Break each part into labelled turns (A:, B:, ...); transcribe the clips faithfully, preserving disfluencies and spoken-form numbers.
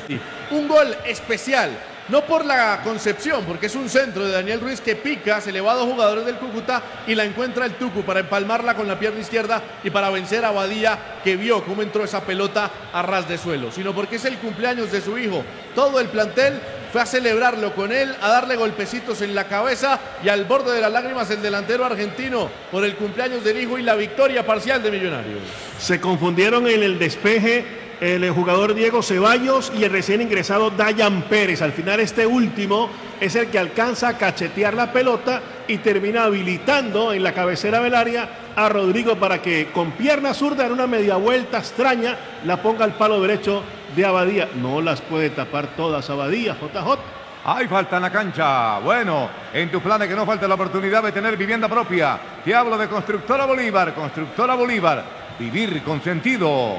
A: Un gol especial, no por la concepción, porque es un centro de Daniel Ruiz que pica, se le va a dos jugadores del Cúcuta y la encuentra el Tucu para empalmarla con la pierna izquierda y para vencer a Badía, que vio cómo entró esa pelota a ras de suelo, sino porque es el cumpleaños de su hijo. Todo el plantel fue a celebrarlo con él, a darle golpecitos en la cabeza y al borde de las lágrimas el delantero argentino por el cumpleaños del hijo y la victoria parcial de Millonarios.
B: Se confundieron en el despeje el jugador Diego Ceballos y el recién ingresado Dayan Pérez. Al final este último es el que alcanza a cachetear la pelota y termina habilitando en la cabecera del área a Rodrigo para que con pierna zurda en una media vuelta extraña la ponga al palo derecho de Abadía. No las puede tapar todas Abadía, J J.
C: Hay falta en la cancha. Bueno, en tus planes que no falte la oportunidad de tener vivienda propia. Te hablo de Constructora Bolívar. Constructora Bolívar. Vivir con sentido.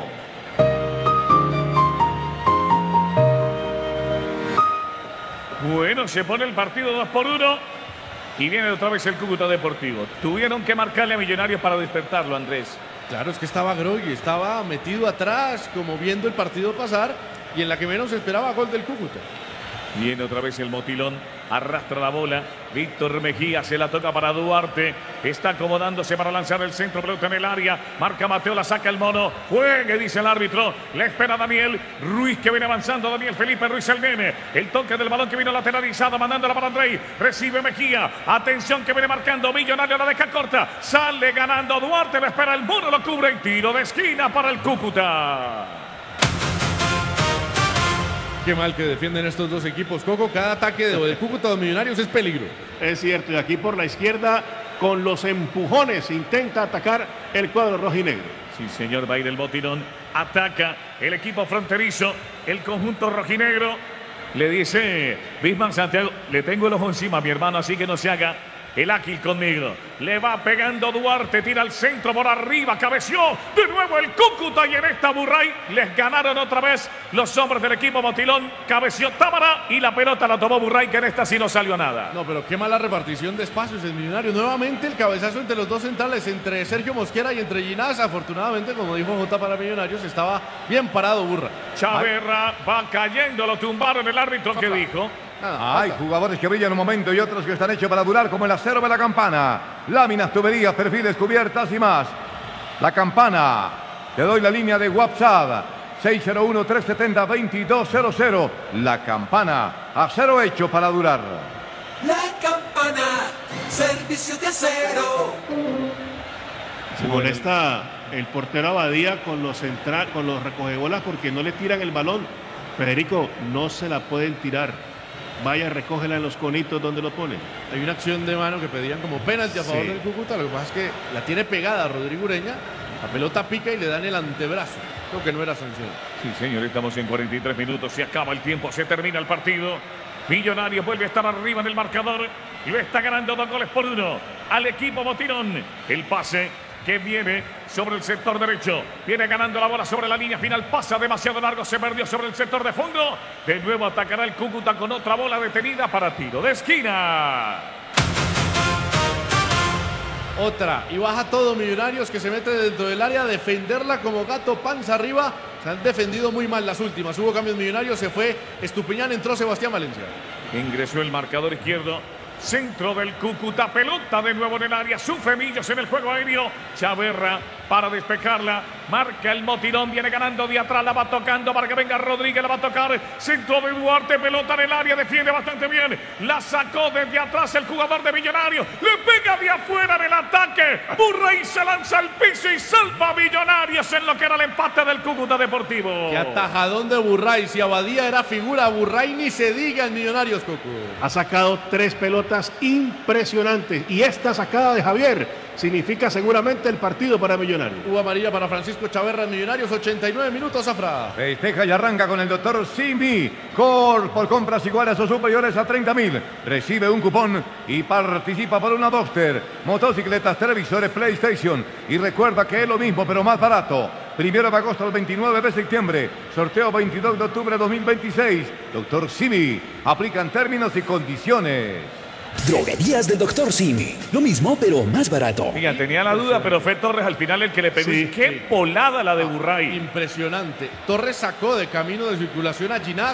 D: Bueno, se pone el partido dos por uno y viene otra vez el Cúcuta Deportivo. Tuvieron que marcarle a Millonarios para despertarlo, Andrés.
A: Claro, es que estaba groggy, estaba metido atrás, como viendo el partido pasar, y en la que menos esperaba gol del Cúcuta.
D: Viene otra vez el motilón, arrastra la bola, Víctor Mejía se la toca para Duarte, está acomodándose para lanzar el centro, pelota en el área, marca Mateo, la saca el mono, juegue, dice el árbitro, le espera Daniel Ruiz que viene avanzando, Daniel Felipe Ruiz el nene, el toque del balón que vino lateralizado, mandándola para Andrei, recibe Mejía, atención que viene marcando Millonario, la deja corta, sale ganando Duarte, le espera el mono, lo cubre y tiro de esquina para el Cúcuta.
A: Qué mal que defienden estos dos equipos, Coco. Cada ataque de, de Cúcuta de Millonarios es peligro.
B: Es cierto, y aquí por la izquierda, con los empujones, intenta atacar el cuadro rojinegro.
D: Sí, señor, va a ir el botinón. Ataca el equipo fronterizo, el conjunto rojinegro. Le dice Bisman Santiago, le tengo el ojo encima, mi hermano, así que no se haga el ágil conmigo. Le va pegando Duarte, tira al centro por arriba, cabeció de nuevo el Cúcuta y en esta Burray les ganaron otra vez los hombres del equipo Motilón. Cabeció Tábara y la pelota la tomó Burray, que en esta sí no salió nada.
A: No, pero qué mala repartición de espacios el Millonario. Nuevamente el cabezazo entre los dos centrales, entre Sergio Mosquera y entre Ginás. Afortunadamente, como dijo J para Millonarios, estaba bien parado Burra.
D: Chaverra va cayendo, lo tumbaron, el árbitro que dijo.
C: Ah, hay jugadores que brillan un momento y otros que están hechos para durar, como el acero de la Campana. Láminas, tuberías, perfiles, cubiertas y más. La Campana. Te doy la línea de WhatsApp. seis cero uno, tres siete cero, dos dos cero cero. La Campana. Acero hecho para durar.
E: La Campana. Servicio de acero.
B: Se molesta el portero Abadía con los central, con los recogebolas porque no le tiran el balón. Federico, no se la pueden tirar. Vaya, recógela en los conitos donde lo ponen.
A: Hay una acción de mano que pedían como penalti a favor sí. del Cúcuta. Lo que pasa es que la tiene pegada Rodrigo Ureña. La pelota pica y le dan el antebrazo. Creo que no era sanción.
D: Sí, señor, estamos en cuarenta y tres minutos. Se acaba el tiempo, se termina el partido. Millonarios vuelve a estar arriba en el marcador. Y lo está ganando dos goles por uno al equipo Motirón. El pase que viene sobre el sector derecho, viene ganando la bola sobre la línea final, pasa demasiado largo, se perdió sobre el sector de fondo, de nuevo atacará el Cúcuta con otra bola detenida para tiro de esquina.
A: Otra, y baja todo Millonarios que se mete dentro del área a defenderla como gato panza arriba. Se han defendido muy mal las últimas, hubo cambios Millonarios, se fue Estupiñán, entró Sebastián Valencia.
D: Ingresó el marcador izquierdo. Centro del Cúcuta, pelota de nuevo en el área, sufre Millos en el juego aéreo, Chaverra para despejarla, marca el Motirón, viene ganando de atrás, la va tocando para que venga Rodríguez, la va a tocar, centro de Duarte, pelota en el área, defiende bastante bien, la sacó desde atrás el jugador de Millonarios, le pega de afuera en el ataque, Burray se lanza al piso y salva a Millonarios en lo que era el empate del Cúcuta Deportivo.
A: Qué atajadón de Burray, si Abadía era figura, Burray ni se diga en Millonarios, Coco.
B: Ha sacado tres pelotas impresionantes y esta sacada de Javier significa seguramente el partido para Millonarios.
A: Hubo amarilla para Francisco Chaverra en Millonarios, ochenta y nueve minutos, Zafra.
C: Festeja y arranca con el doctor Simi. Cor por compras iguales o superiores a treinta mil. Recibe un cupón y participa por una Duster, motocicletas, televisores, PlayStation. Y recuerda que es lo mismo, pero más barato. Primero de agosto al veintinueve de septiembre. Sorteo veintidós de octubre de dos mil veintiséis. doctor Simi. Aplican términos y condiciones.
F: Droguerías del doctor Simi. Lo mismo, pero más barato.
D: Mira, tenía la duda, pero fue Torres al final el que le pegó. Sí, ¡qué sí. volada la de Burray!
A: Impresionante. Torres sacó de camino de circulación a Ginás.